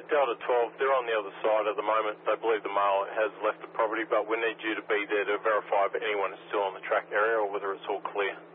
Delta 12, they're on the other side at the moment. They believe the male has left the property, but we need you to be there to verify if anyone is still on the track area or whether it's all clear.